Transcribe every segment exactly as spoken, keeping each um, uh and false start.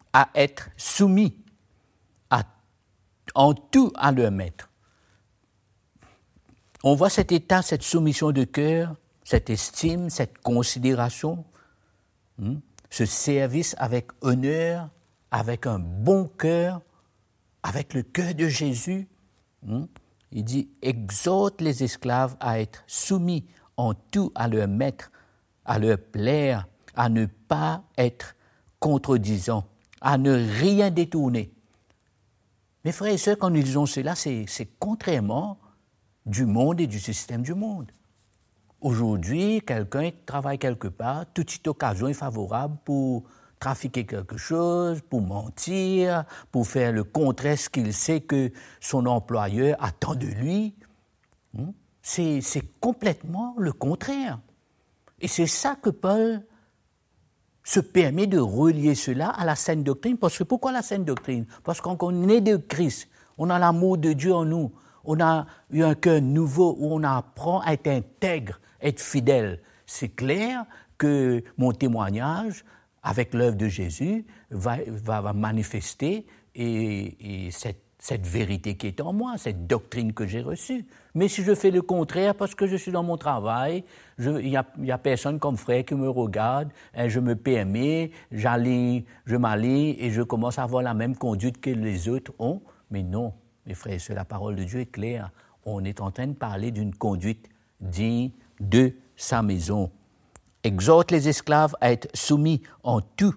à être soumis à, en tout à leur maître. On voit cet état, cette soumission de cœur, cette estime, cette considération, hein, ce service avec honneur, avec un bon cœur, avec le cœur de Jésus. Hein. Il dit, exhorte les esclaves à être soumis en tout à leur maître, à leur plaire, à ne pas être contredisants, à ne rien détourner. Mes frères et sœurs, quand nous disons cela, c'est, c'est contrairement du monde et du système du monde. Aujourd'hui, quelqu'un travaille quelque part, toute cette occasion est favorable pour trafiquer quelque chose, pour mentir, pour faire le contraire de ce qu'il sait que son employeur attend de lui. C'est, c'est complètement le contraire. Et c'est ça que Paul se permet de relier cela à la saine doctrine. Parce que pourquoi la saine doctrine? Parce qu'on est de Christ, on a l'amour de Dieu en nous, on a eu un cœur nouveau où on apprend à être intègre, être fidèle. C'est clair que mon témoignage avec l'œuvre de Jésus va, va, va manifester et, et cette, cette vérité qui est en moi, cette doctrine que j'ai reçue. Mais si je fais le contraire parce que je suis dans mon travail, il n'y a, y a personne comme frère qui me regarde, hein, je me permets, j'allie, je m'allie et je commence à avoir la même conduite que les autres ont. Mais non, mes frères, la parole de Dieu est claire. On est en train de parler d'une conduite digne de sa maison. Exhorte les esclaves à être soumis en tout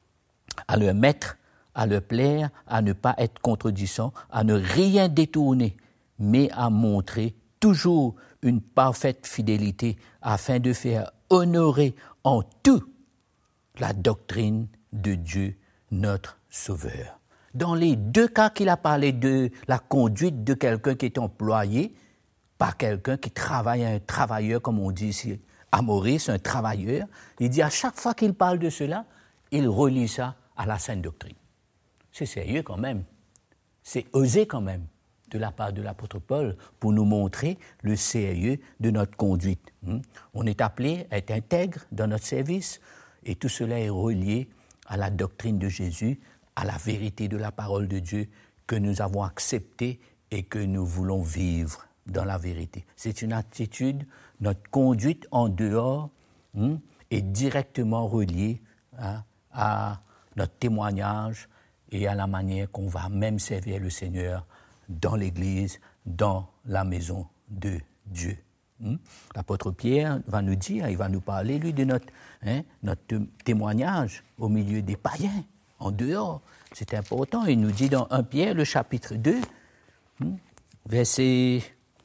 à leur maître, à leur plaire, à ne pas être contredisants, à ne rien détourner, mais à montrer toujours une parfaite fidélité afin de faire honorer en tout la doctrine de Dieu, notre Sauveur. Dans les deux cas qu'il a parlé de la conduite de quelqu'un qui est employé par quelqu'un qui travaille, un travailleur, comme on dit ici, à Maurice, un travailleur, il dit à chaque fois qu'il parle de cela, il relie ça à la saine doctrine. C'est sérieux quand même, c'est osé quand même de la part de l'apôtre Paul pour nous montrer le sérieux de notre conduite. On est appelé à être intègre dans notre service et tout cela est relié à la doctrine de Jésus, à la vérité de la parole de Dieu que nous avons acceptée et que nous voulons vivre dans la vérité. C'est une attitude, notre conduite en dehors hein, est directement reliée hein, à notre témoignage et à la manière qu'on va même servir le Seigneur dans l'Église, dans la maison de Dieu. Hein. L'apôtre Pierre va nous dire, il va nous parler, lui, de notre, hein, notre témoignage au milieu des païens, en dehors. C'est important. Il nous dit dans premier Pierre, le chapitre deux, hein, verset...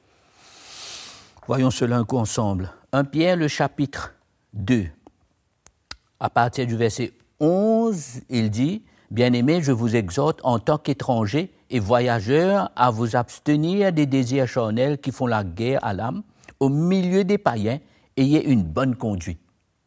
Voyons cela un coup ensemble. premier Pierre, le chapitre deux. À partir du verset onze, il dit « Bien-aimés, je vous exhorte en tant qu'étrangers et voyageurs à vous abstenir des désirs charnels qui font la guerre à l'âme. Au milieu des païens, ayez une bonne conduite. »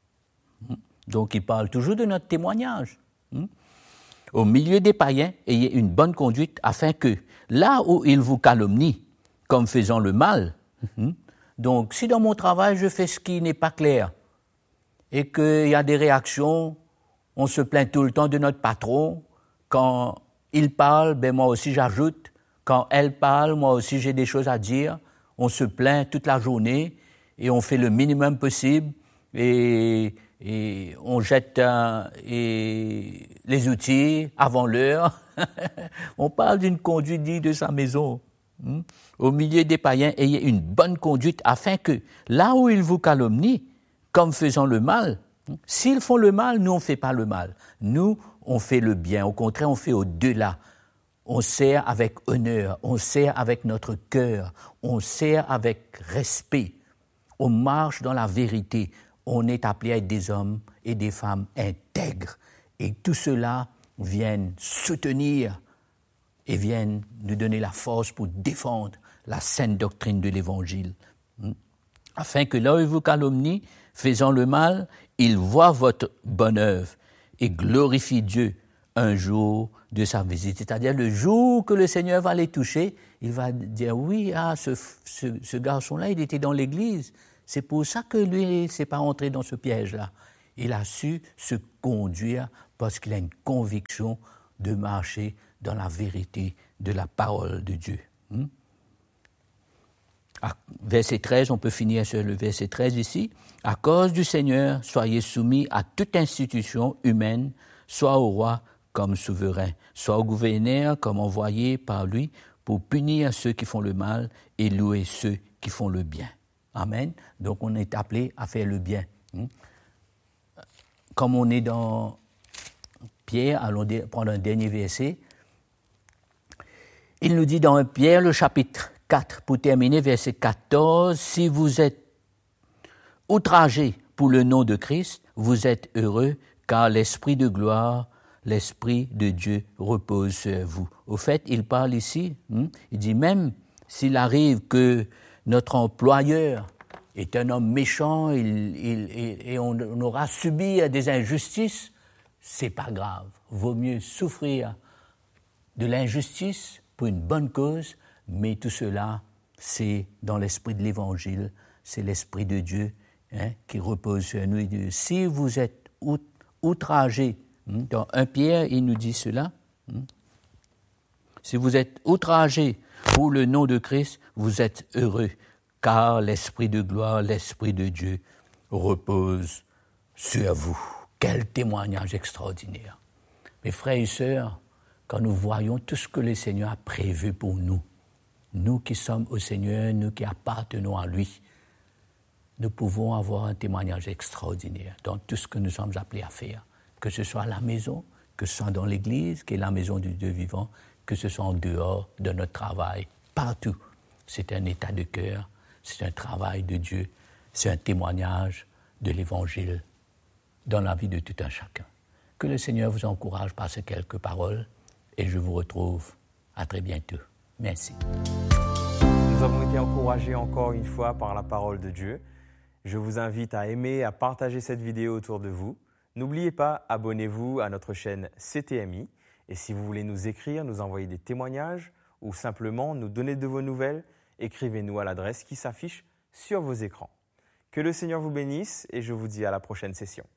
Donc, il parle toujours de notre témoignage. Au milieu des païens, ayez une bonne conduite afin que, là où ils vous calomnient, comme faisant le mal, donc si dans mon travail je fais ce qui n'est pas clair et qu'il y a des réactions, on se plaint tout le temps de notre patron, quand il parle, ben moi aussi j'ajoute, quand elle parle, moi aussi j'ai des choses à dire, on se plaint toute la journée et on fait le minimum possible et... et on jette un, et les outils avant l'heure. On parle d'une conduite digne de sa maison. Hmm? Au milieu des païens, ayez une bonne conduite afin que, là où ils vous calomnient, comme faisant le mal, hmm? S'ils font le mal, nous on ne fait pas le mal. Nous, on fait le bien. Au contraire, on fait au-delà. On sert avec honneur, on sert avec notre cœur, on sert avec respect. On marche dans la vérité. On est appelé à être des hommes et des femmes intègres. Et tout cela vient soutenir et vient nous donner la force pour défendre la saine doctrine de l'Évangile. Afin que là où ils vous calomnient, faisant le mal, ils voient votre bonne œuvre et glorifient Dieu un jour de sa visite. C'est-à-dire le jour que le Seigneur va les toucher, il va dire, oui, ah, ce, ce, ce garçon-là, il était dans l'Église. C'est pour ça que lui, il ne s'est pas entré dans ce piège-là. Il a su se conduire parce qu'il a une conviction de marcher dans la vérité de la parole de Dieu. Hmm? À verset treize, on peut finir sur le verset treize ici. « À cause du Seigneur, soyez soumis à toute institution humaine, soit au roi comme souverain, soit au gouverneur comme envoyé par lui, pour punir ceux qui font le mal et louer ceux qui font le bien. » Amen. Donc on est appelé à faire le bien. Comme on est dans Pierre, allons prendre un dernier verset. Il nous dit dans Pierre, le chapitre quatre, pour terminer, verset quatorze, « Si vous êtes outragés pour le nom de Christ, vous êtes heureux, car l'Esprit de gloire, l'Esprit de Dieu repose sur vous. » Au fait, il parle ici, hein, il dit même s'il arrive que notre employeur est un homme méchant il, il, il, et on, on aura subi des injustices, c'est pas grave. Vaut mieux souffrir de l'injustice pour une bonne cause, mais tout cela, c'est dans l'esprit de l'Évangile, c'est l'Esprit de Dieu hein, qui repose sur nous. Il dit, si vous êtes out, outragés, hein, dans un Pierre, il nous dit cela, hein, si vous êtes outragés pour le nom de Christ, vous êtes heureux, car l'Esprit de gloire, l'Esprit de Dieu repose sur vous. Quel témoignage extraordinaire. Mes frères et sœurs, quand nous voyons tout ce que le Seigneur a prévu pour nous, nous qui sommes au Seigneur, nous qui appartenons à lui, nous pouvons avoir un témoignage extraordinaire dans tout ce que nous sommes appelés à faire, que ce soit à la maison, que ce soit dans l'Église, qui est la maison du Dieu vivant, que ce soit en dehors de notre travail, partout. C'est un état de cœur, c'est un travail de Dieu, c'est un témoignage de l'Évangile dans la vie de tout un chacun. Que le Seigneur vous encourage par ces quelques paroles et je vous retrouve à très bientôt. Merci. Nous avons été encouragés encore une fois par la parole de Dieu. Je vous invite à aimer, à partager cette vidéo autour de vous. N'oubliez pas, abonnez-vous à notre chaîne C T M I. Et si vous voulez nous écrire, nous envoyer des témoignages ou simplement nous donner de vos nouvelles, écrivez-nous à l'adresse qui s'affiche sur vos écrans. Que le Seigneur vous bénisse et je vous dis à la prochaine session.